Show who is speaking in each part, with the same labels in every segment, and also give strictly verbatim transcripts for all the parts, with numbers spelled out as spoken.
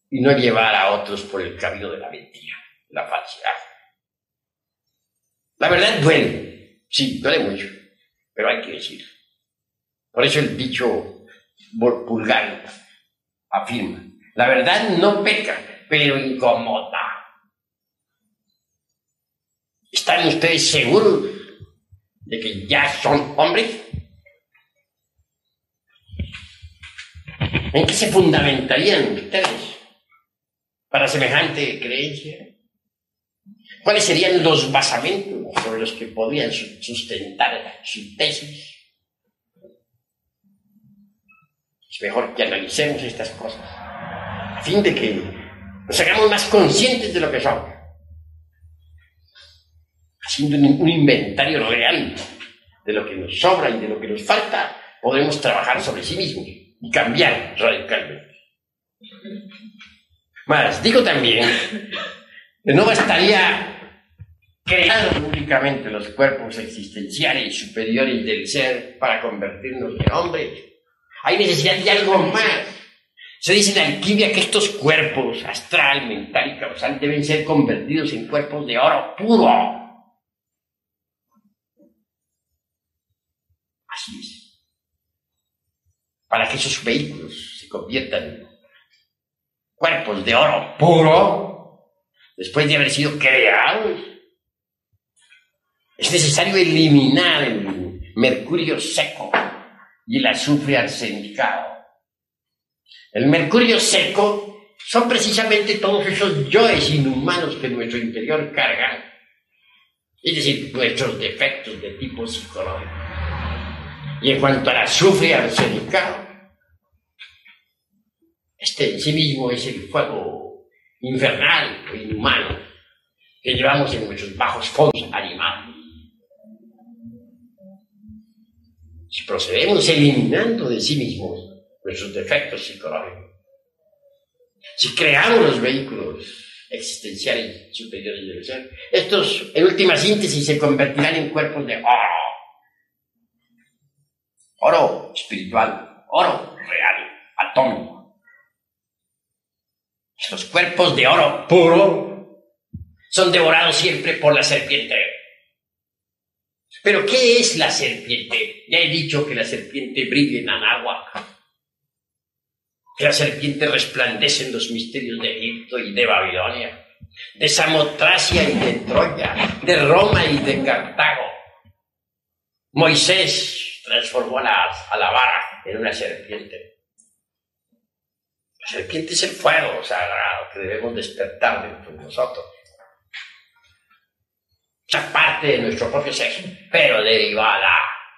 Speaker 1: y no llevar a otros por el camino de la mentira, la falsedad. La verdad duele, sí, duele mucho, pero hay que decirlo. Por eso el dicho vulgar afirma: la verdad no peca, pero incomoda. ¿Están ustedes seguros de que ya son hombres? ¿En qué se fundamentarían ustedes para semejante creencia? ¿Cuáles serían los basamentos sobre los que podrían sustentar su tesis? Es mejor que analicemos estas cosas a fin de que nos hagamos más conscientes de lo que somos, haciendo un inventario real de lo que nos sobra y de lo que nos falta. Podremos trabajar sobre sí mismos y cambiar radicalmente. Más, digo también que no bastaría crear únicamente los cuerpos existenciales superiores del ser para convertirnos en hombres. Hay necesidad de algo más. Se dice en alquimia que estos cuerpos, astral, mental y causal, deben ser convertidos en cuerpos de oro puro. Así es. Para que esos vehículos se conviertan en cuerpos de oro puro, después de haber sido creados, es necesario eliminar el mercurio seco y el azufre arsenicado. El mercurio seco son precisamente todos esos yoes inhumanos que nuestro interior cargan, es decir, nuestros defectos de tipo psicológico. Y en cuanto al azufre arsenicado, este en sí mismo es el fuego infernal o inhumano que llevamos en nuestros bajos fondos animales. Si procedemos eliminando de sí mismos nuestros defectos psicológicos, si creamos los vehículos existenciales superiores del ser, estos en última síntesis se convertirán en cuerpos de oro, oro espiritual, oro real, atómico. Estos cuerpos de oro puro son devorados siempre por la serpiente. ¿Pero qué es la serpiente? Ya he dicho que la serpiente brilla en Anáhuac, que la serpiente resplandece en los misterios de Egipto y de Babilonia, de Samotracia y de Troya, de Roma y de Cartago. Moisés transformó a la, a la vara en una serpiente. La serpiente es el fuego sagrado que debemos despertar dentro de nosotros. Esa parte de nuestro propio sexo, pero derivada.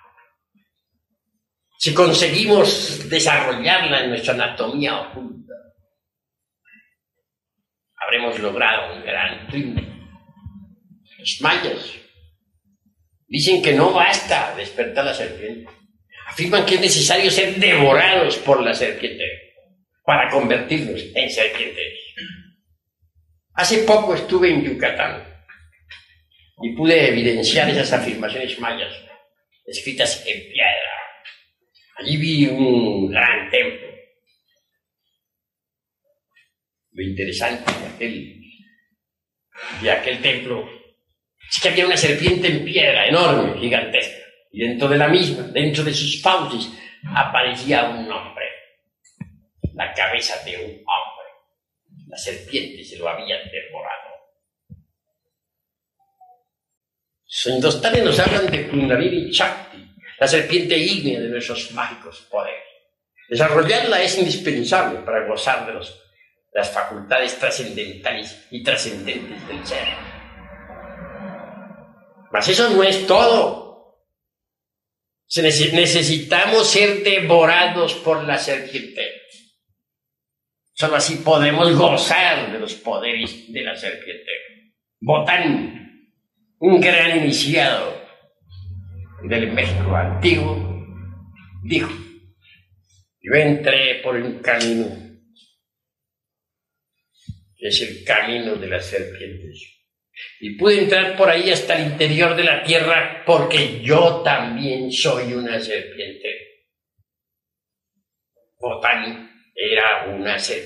Speaker 1: Si conseguimos desarrollarla en nuestra anatomía oculta, habremos logrado un gran triunfo. Los mayas dicen que no basta despertar la serpiente. Afirman que es necesario ser devorados por la serpiente para convertirnos en serpientes. Hace poco estuve en Yucatán y pude evidenciar esas afirmaciones mayas escritas en piedra. Allí vi un gran templo. Lo interesante de aquel, de aquel templo es que había una serpiente en piedra enorme, gigantesca, y dentro de la misma, dentro de sus fauces, aparecía un hombre, la cabeza de un hombre. La serpiente se lo había devorado. Los hindustanes nos hablan de Kundalini Shakti, la serpiente ígnea de nuestros mágicos poderes. Desarrollarla es indispensable para gozar de los, las facultades trascendentales y trascendentes del ser. Mas eso no es todo. Se neces- necesitamos ser devorados por la serpiente. Solo así podemos gozar de los poderes de la serpiente. Botán, un gran iniciado del México antiguo, dijo: yo entré por un camino que es el camino de las serpientes, y pude entrar por ahí hasta el interior de la tierra porque yo también soy una serpiente. Botán era una serpiente.